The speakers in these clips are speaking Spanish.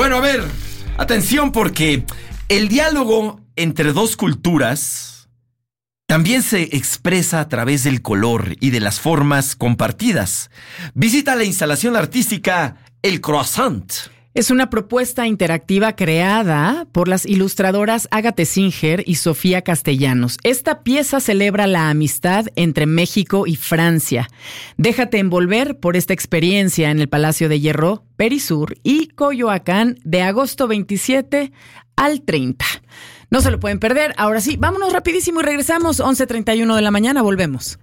Bueno, a ver, atención, porque el diálogo entre dos culturas también se expresa a través del color y de las formas compartidas. Visita la instalación artística El Croissant. Es una propuesta interactiva creada por las ilustradoras Ágata Singer y Sofía Castellanos. Esta pieza celebra la amistad entre México y Francia. Déjate envolver por esta experiencia en el Palacio de Hierro, Perisur y Coyoacán de agosto 27 al 30. No se lo pueden perder. Ahora sí, vámonos rapidísimo y regresamos. 11:31 de la mañana, volvemos.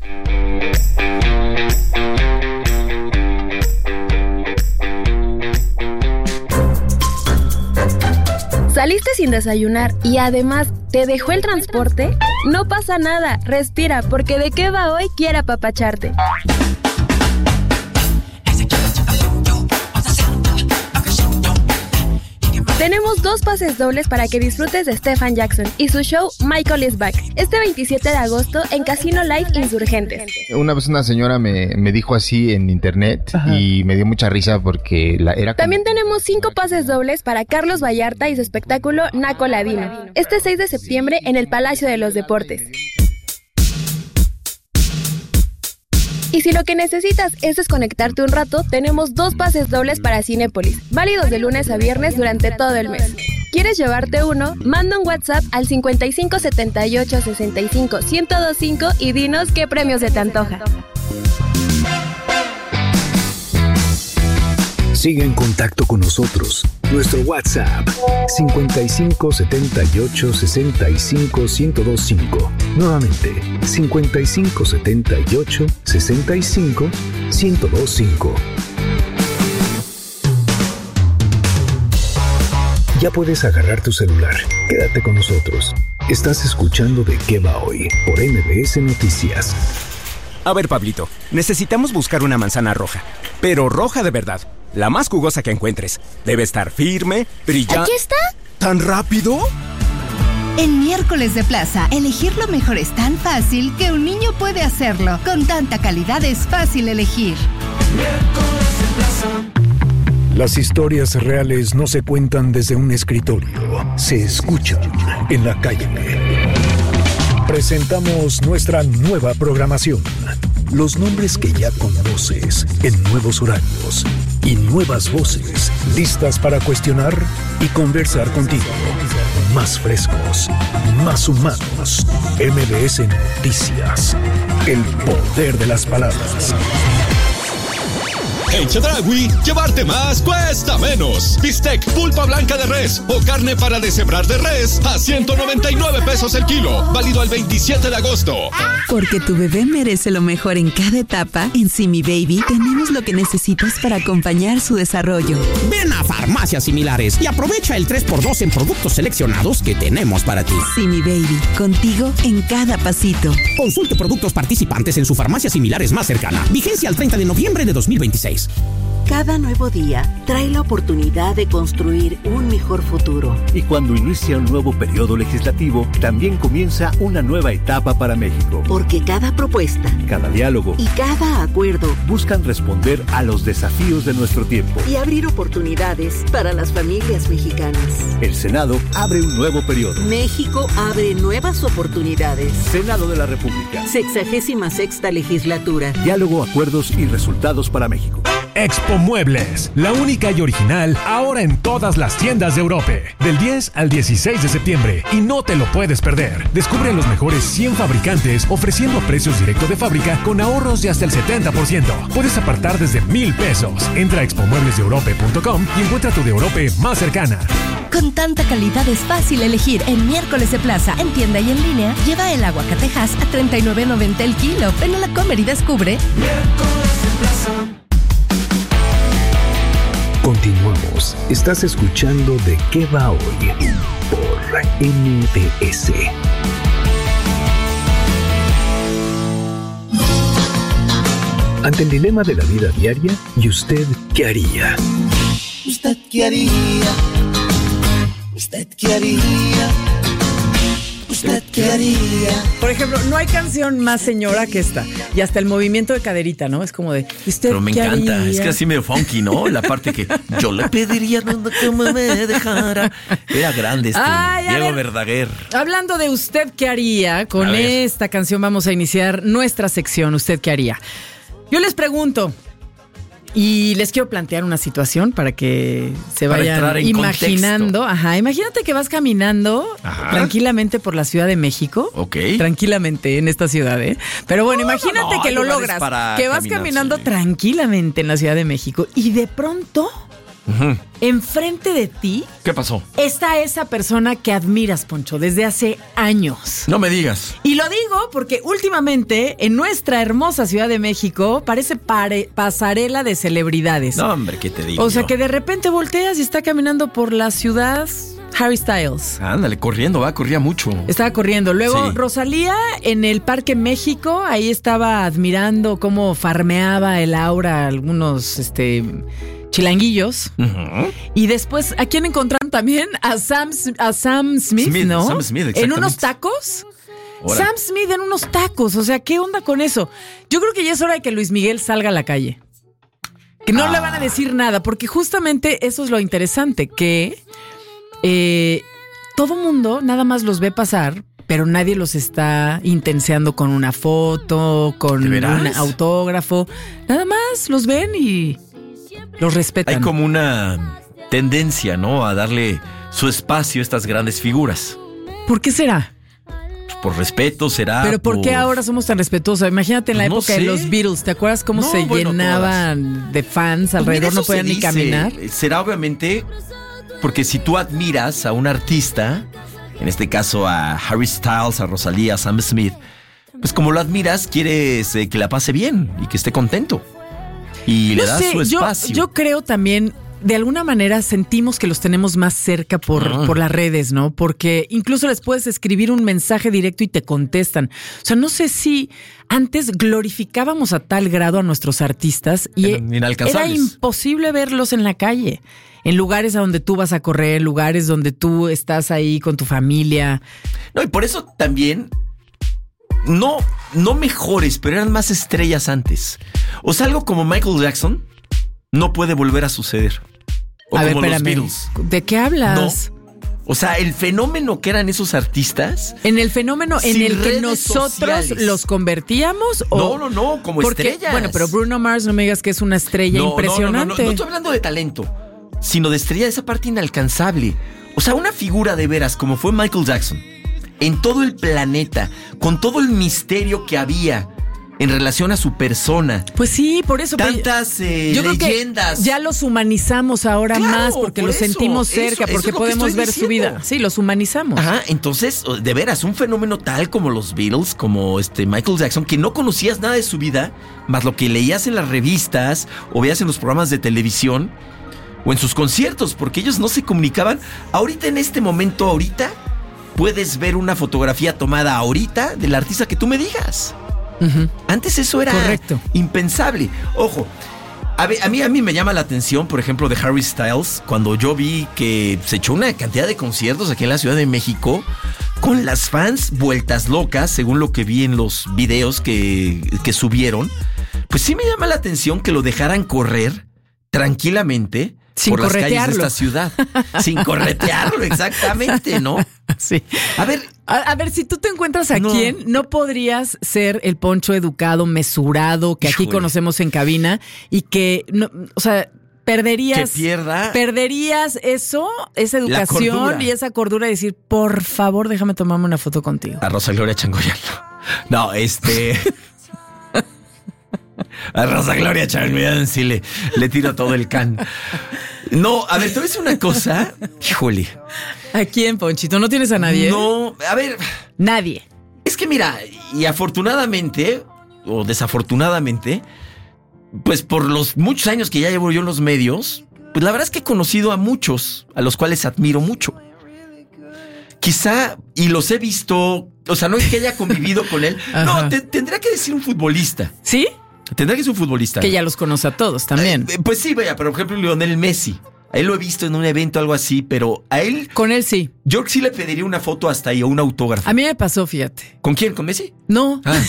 ¿Saliste sin desayunar y además te dejó el transporte? No pasa nada, respira, porque de qué va hoy quiere apapacharte. Tenemos 2 pases dobles para que disfrutes de Stephen Jackson y su show Michael is Back, este 27 de agosto en Casino Live Insurgentes. Una vez una señora me dijo así en internet. Ajá. Y me dio mucha risa porque era como... También tenemos 5 pases dobles para Carlos Vallarta y su espectáculo Naco Ladino, este 6 de septiembre en el Palacio de los Deportes. Y si lo que necesitas es desconectarte un rato, tenemos 2 pases dobles para Cinépolis, válidos de lunes a viernes durante todo el mes. ¿Quieres llevarte uno? Manda un WhatsApp al 55 78 65 1025 y dinos qué premios se te antoja. Sigue en contacto con nosotros. Nuestro WhatsApp 55 78 65 1025. Nuevamente 55 78 65 1025. Ya puedes agarrar tu celular. Quédate con nosotros. Estás escuchando De Qué Va Hoy por MBS Noticias. A ver, Pablito, necesitamos buscar una manzana roja, pero roja de verdad. La más jugosa que encuentres. Debe estar firme, brillante. ¡Aquí está! ¿Tan rápido? En Miércoles de Plaza, elegir lo mejor es tan fácil que un niño puede hacerlo. Con tanta calidad es fácil elegir. Miércoles de Plaza. Las historias reales no se cuentan desde un escritorio, se escuchan en la calle. Presentamos nuestra nueva programación. Los nombres que ya conoces en nuevos horarios y nuevas voces listas para cuestionar y conversar contigo. Más frescos, más humanos. MBS Noticias. El poder de las palabras. En Chedraui, llevarte más cuesta menos. Bistec, pulpa blanca de res o carne para deshebrar de res a 199 pesos el kilo. Válido al 27 de agosto. Porque tu bebé merece lo mejor en cada etapa, en Simi Baby tenemos lo que necesitas para acompañar su desarrollo. Ven a Farmacias Similares y aprovecha el 3x2 en productos seleccionados que tenemos para ti. Simi Baby, contigo en cada pasito. Consulte productos participantes en su farmacia similares más cercana. Vigencia al 30 de noviembre de 2026. Cada nuevo día trae la oportunidad de construir un mejor futuro. Y cuando inicia un nuevo periodo legislativo, también comienza una nueva etapa para México. Porque cada propuesta, cada diálogo y cada acuerdo buscan responder a los desafíos de nuestro tiempo y abrir oportunidades para las familias mexicanas. El Senado abre un nuevo periodo. México abre nuevas oportunidades. Senado de la República. 66ª legislatura. Diálogo, acuerdos y resultados para México. Expo Muebles, la única y original ahora en todas las tiendas de Europa, del 10 al 16 de septiembre y no te lo puedes perder. Descubre los mejores 100 fabricantes ofreciendo precios directos de fábrica con ahorros de hasta el 70%. Puedes apartar desde 1,000 pesos. Entra a expomueblesdeeurope.com y encuentra tu de Europa más cercana. Con tanta calidad es fácil elegir. En Miércoles de Plaza, en tienda y en línea, lleva el aguacatejas a $39.90 el kilo. Ven a la Comer y descubre. Miércoles de Plaza. Continuamos. Estás escuchando De Qué Va Hoy por MBS. Ante el dilema de la vida diaria, ¿y usted qué haría? ¿Usted qué haría? ¿Usted qué haría? ¿Usted qué haría? Por ejemplo, no hay canción más señora que esta. Y hasta el movimiento de caderita, ¿no? Es como de, ¿usted Pero me qué encanta, haría? es que así medio funky, ¿no? La parte que yo le pediría que me dejara. Era grande Ay, a Diego ver. Verdaguer. Hablando de usted qué haría, con A ver. esta canción vamos a iniciar nuestra sección, ¿usted qué haría? Yo les pregunto, y les quiero plantear una situación para que se Para vayan entrar en imaginando. contexto. Ajá, imagínate que vas caminando tranquilamente por la Ciudad de México. Ok. Tranquilamente en esta ciudad, ¿eh? Pero bueno, imagínate no, que hay lo lugares logras. para Que vas caminar, caminando sí. tranquilamente en la Ciudad de México y de pronto, enfrente de ti, ¿Qué pasó? está esa persona que admiras, Poncho, desde hace años. No me digas. Y lo digo porque últimamente en nuestra hermosa Ciudad de México parece pasarela de celebridades. No, hombre, ¿qué te digo? O sea que de repente volteas y está caminando por la ciudad Harry Styles. Ándale, corría mucho. Estaba corriendo. Luego Sí. Rosalía en el Parque México, ahí estaba admirando cómo farmeaba el aura algunos chilanguillos. Y después, ¿a quién encontraron también? A Sam Smith, ¿no? Sam Smith, en exactamente. unos tacos. Ahora. Sam Smith en unos tacos. O sea, ¿qué onda con eso? Yo creo que ya es hora de que Luis Miguel salga a la calle. Que no le van a decir nada, porque justamente eso es lo interesante, que todo mundo nada más los ve pasar, pero nadie los está intenseando con una foto, con ¿De veras? un autógrafo. Nada más los ven y los respetan. Hay como una tendencia, ¿no? A darle su espacio a estas grandes figuras. ¿Por qué será? Por respeto, será. Pero ¿por qué ahora somos tan respetuosos? Imagínate en la Pues no época de sé. los Beatles, ¿te acuerdas cómo No, se bueno, llenaban de fans alrededor? Pues mira, No eso podían se ni dice. caminar. Será obviamente porque si tú admiras a un artista, en este caso a Harry Styles, a Rosalía, a Sam Smith, pues como lo admiras, quieres que la pase bien y que esté contento. Y le No das sé, su espacio. Yo creo también, de alguna manera sentimos que los tenemos más cerca por las redes, ¿no? Porque incluso les puedes escribir un mensaje directo y te contestan. O sea, no sé si antes glorificábamos a tal grado a nuestros artistas y Eran inalcanzables. era imposible verlos en la calle. En lugares a donde tú vas a correr, lugares donde tú estás ahí con tu familia. No, y por eso también no mejores, pero eran más estrellas antes. O sea, algo como Michael Jackson no puede volver a suceder. O A ver, como los espérame. Beatles. ¿De qué hablas? No. O sea, el fenómeno que eran esos artistas. En el fenómeno en Sin el que redes nosotros sociales. los convertíamos o No, como porque, estrellas. Bueno, pero Bruno Mars no me digas que es una estrella impresionante. No estoy hablando de talento, sino de estrella, de esa parte inalcanzable. O sea, una figura de veras como fue Michael Jackson, en todo el planeta, con todo el misterio que había en relación a su persona. Pues sí, por eso. Tantas yo creo leyendas. que ya los humanizamos ahora Claro, más porque por los eso, sentimos cerca, eso porque es lo que podemos estoy ver su diciendo. vida. Sí, los humanizamos. Ajá, entonces, de veras, un fenómeno tal como los Beatles, como Michael Jackson, que no conocías nada de su vida, más lo que leías en las revistas o veías en los programas de televisión o en sus conciertos, porque ellos no se comunicaban. Ahorita, en este momento, puedes ver una fotografía tomada ahorita del artista que tú me digas. Antes eso era impensable. Ojo, a mí me llama la atención, por ejemplo, de Harry Styles, cuando yo vi que se echó una cantidad de conciertos aquí en la Ciudad de México con las fans vueltas locas, según lo que vi en los videos que subieron. Pues sí me llama la atención que lo dejaran correr tranquilamente sin por las calles de corretearlo. esta ciudad. Sin corretearlo, exactamente, ¿no? Sí. A ver, si tú te encuentras a quién, no podrías ser el Poncho educado, mesurado, que aquí Híjole. conocemos en cabina y que, no, o sea, perderías eso, esa educación cordura. y esa cordura de decir, por favor, déjame tomarme una foto contigo. A Rosa Gloria Changoyan. No, a Rosa Gloria Changoyan sí le tiro todo el can. No, a ver, te voy a decir una cosa. Híjole. ¿A quién, Ponchito? ¿No tienes a nadie? No, a ver. Nadie. Es que mira, y afortunadamente o desafortunadamente, pues por los muchos años que ya llevo yo en los medios, pues la verdad es que he conocido a muchos, a los cuales admiro mucho. Quizá, y los he visto, o sea, no es que haya convivido con él. No, tendría que decir un futbolista. ¿Sí? Tendría que ser un futbolista. Que ya los conoce a todos también. Pues sí, vaya, pero por ejemplo Lionel Messi. A él lo he visto en un evento, algo así, pero a él... Con él sí. Yo sí le pediría una foto hasta ahí o un autógrafo. A mí me pasó, fíjate. ¿Con quién? ¿Con Messi? No. Ah.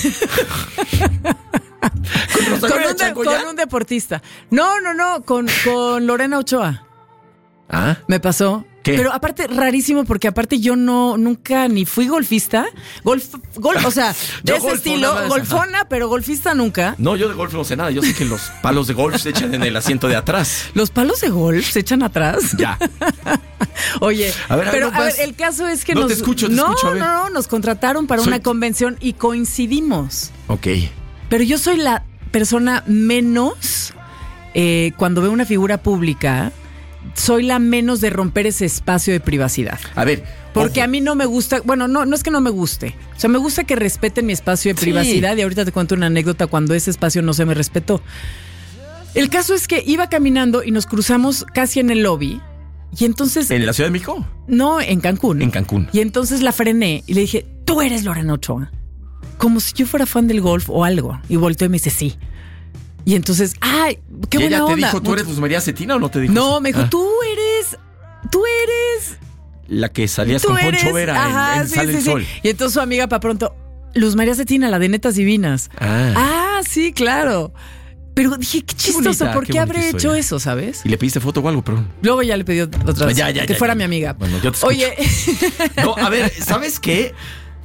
con un deportista. No, con Lorena Ochoa. Ah. Me pasó. ¿Qué? Pero aparte, rarísimo, porque aparte yo nunca ni fui golfista. O sea, de ese estilo, golfona, pero golfista nunca. No, yo de golf no sé nada. Yo sé que los palos de golf se echan en el asiento de atrás. ¿Los palos de golf se echan atrás? Ya. Oye, a ver, el caso es que no te escucho, a ver. No, nos contrataron para una convención y coincidimos. Ok. Pero yo soy la persona menos, cuando veo una figura pública, soy la menos de romper ese espacio de privacidad. A ver. Porque a mí no me gusta, bueno, no es que no me guste. O sea, me gusta que respeten mi espacio de privacidad y ahorita te cuento una anécdota cuando ese espacio no se me respetó. El caso es que iba caminando y nos cruzamos casi en el lobby y entonces... ¿En la Ciudad de México? No, en Cancún. En Cancún. Y entonces la frené y le dije, tú eres Lorena Ochoa. Como si yo fuera fan del golf o algo. Y volteó y me dice, sí. Y entonces, ¡ay! ¡Qué buena onda! ¿Ella te dijo, tú eres Luz María Cetina o no te dijo? No, me dijo, tú eres... La que salías con Poncho Vera en Sale el Sol. Y entonces su amiga para pronto, Luz María Cetina, la de Netas Divinas. Sí, claro. Pero dije, qué chistoso, ¿por qué habré hecho eso, sabes? ¿Y le pediste foto o algo? Pero... Luego ya le pedí otra vez, que fuera mi amiga. Bueno, yo te escucho. Oye. No, a ver, ¿sabes qué?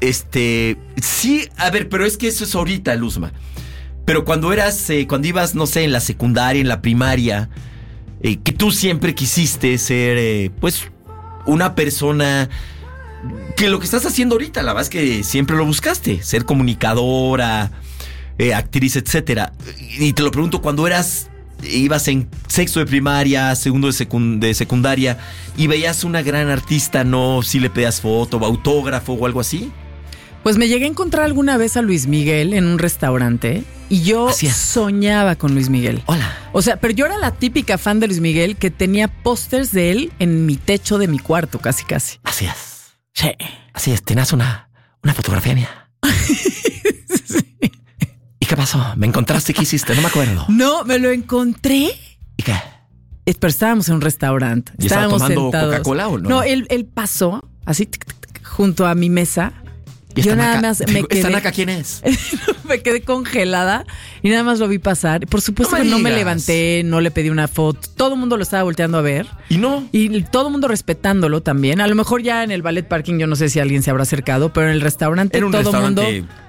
Sí, a ver, pero es que eso es ahorita, Luzma. Pero cuando ibas, no sé, en la secundaria, en la primaria, que tú siempre quisiste ser, pues, una persona que lo que estás haciendo ahorita, la verdad es que siempre lo buscaste, ser comunicadora, actriz, etcétera. Y te lo pregunto, cuando ibas en sexto de primaria, segundo de secundaria, y veías una gran artista, ¿no? Si le pedías foto, autógrafo o algo así. Pues me llegué a encontrar alguna vez a Luis Miguel en un restaurante y yo soñaba con Luis Miguel. Hola. O sea, pero yo era la típica fan de Luis Miguel que tenía pósters de él en mi techo de mi cuarto, casi. Así es. Sí. Así es, tenías una fotografía mía. Sí. ¿Y qué pasó? ¿Me encontraste? ¿Qué hiciste? No me acuerdo. No, me lo encontré. ¿Y qué? Pero estábamos en un restaurante. ¿Y estaba tomando Coca-Cola o no? No, él pasó así junto a mi mesa. ¿Y yo nada más me quedé... ¿Esta naca quién es? Me quedé congelada y nada más lo vi pasar. Por supuesto que no me levanté, no le pedí una foto. Todo el mundo lo estaba volteando a ver. ¿Y no? Y todo el mundo respetándolo también. A lo mejor ya en el ballet parking yo no sé si alguien se habrá acercado, pero en el restaurante todo el mundo...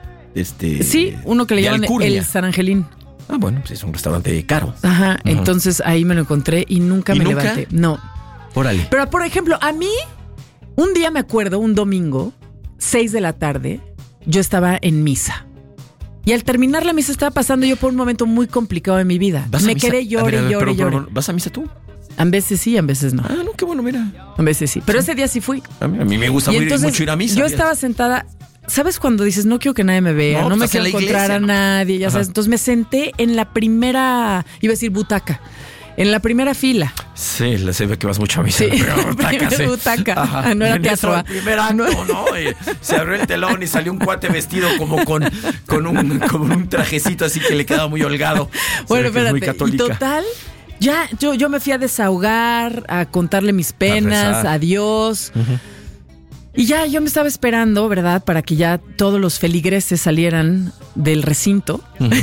Sí, uno que le llaman el San Angelín. Ah, bueno, pues es un restaurante caro. Ajá, entonces ahí me lo encontré y nunca me levanté. No. Órale. Pero por ejemplo, a mí, un día me acuerdo, un domingo, 6 de la tarde, yo estaba en misa. Y al terminar la misa estaba pasando yo por un momento muy complicado en mi vida. Me quedé llore. ¿Vas a misa tú? A veces sí, a veces no. Ah, no, qué bueno, mira. A veces sí. Pero ese día sí fui. A mí me gusta mucho ir a misa. Yo estaba sentada. ¿Sabes cuando dices, no quiero que nadie me vea? No me quiero encontrar a nadie, ya sabes. Entonces me senté en la primera, iba a decir butaca, en la primera fila. Sí, se ve que vas mucho a misa. Sí, butaca. Ajá. No era teatro. El primer acto, ¿no? Se abrió el telón y salió un cuate vestido como con un trajecito así que le quedaba muy holgado. Bueno, espérate. Muy católica. Y total, ya yo me fui a desahogar, a contarle mis penas, a Dios. Y ya yo me estaba esperando, ¿verdad? Para que ya todos los feligreses salieran del recinto.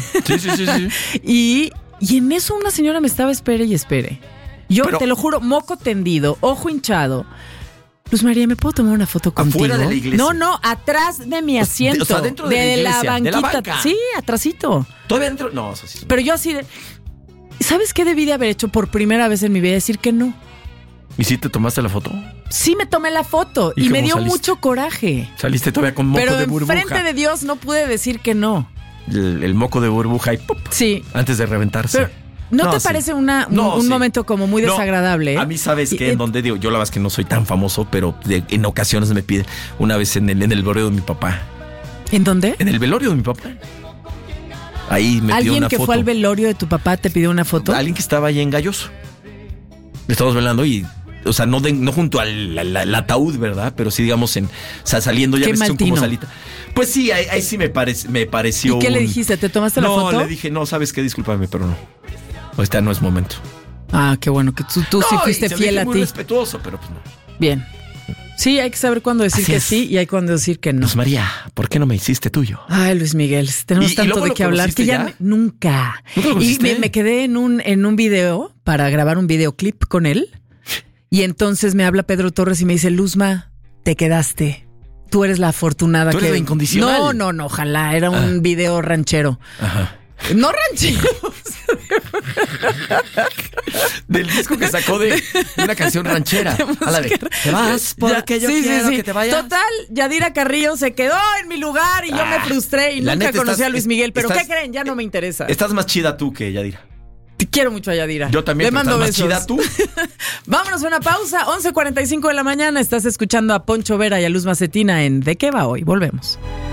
Sí. Y en eso una señora me estaba espere. Yo te lo juro, moco tendido, ojo hinchado. Luz María, ¿me puedo tomar una foto contigo? ¿Afuera de la iglesia? No, atrás de mi asiento. O sea, dentro de la iglesia, la banquita. ¿De la banca? Sí, atrasito. ¿Todavía dentro? No, eso sí. Pero yo así de... ¿Sabes qué debí de haber hecho por primera vez en mi vida? Decir que no. ¿Y si te tomaste la foto? Sí, me tomé la foto y me dio mucho coraje. Saliste todavía con moco de burbuja. Pero enfrente de Dios no pude decir que no. El moco de burbuja y ¡pop! Sí. Antes de reventarse. Pero, ¿no te parece un momento como muy desagradable? A mí, ¿sabes qué? En donde digo, yo la verdad es que no soy tan famoso, pero en ocasiones me piden. Una vez en el velorio de mi papá. ¿En dónde? En el velorio de mi papá. Ahí me pidió una foto. ¿Alguien que fue al velorio de tu papá te pidió una foto? Alguien que estaba ahí en Galloso. Le estamos velando y... O sea, no junto al ataúd, ¿verdad? Pero sí, digamos, saliendo ya ves son como salita. Pues sí, ahí sí me pareció. ¿Y qué le dijiste? ¿Te tomaste la foto? No, le dije, no, ¿sabes qué? Discúlpame, pero no. Esta no es momento. Ah, qué bueno, que tú sí fuiste fiel a ti. Muy respetuoso, pero pues no. Bien. Sí, hay que saber cuándo decir Así que es. sí y hay cuándo decir que no. Luz María, ¿por qué no me hiciste tuyo? Ay, Luis Miguel, tenemos ¿Y tanto luego de lo qué hablar que conociste ya? Nunca. ¿Nunca lo Y conociste? me quedé en un video para grabar un videoclip con él. Y entonces me habla Pedro Torres y me dice, Luzma, te quedaste. Tú eres la afortunada. Tú eres la incondicional. No, ojalá. Era un video ranchero. Ajá. No ranchero. Del disco que sacó de una canción ranchera. A la de, te vas porque yo quiero que te vayas. Total, Yadira Carrillo se quedó en mi lugar y yo me frustré y la nunca neta, conocí estás- a Luis Miguel. Pero estás- ¿qué creen? Ya no me interesa. Estás más chida tú que Yadira. Te quiero mucho a Yadira. Yo también, Le pero mando estás más besos. chida tú. Vámonos a una pausa. 11:45 de la mañana. Estás escuchando a Poncho Vera y a Luz Macetina en ¿De qué va hoy? Volvemos.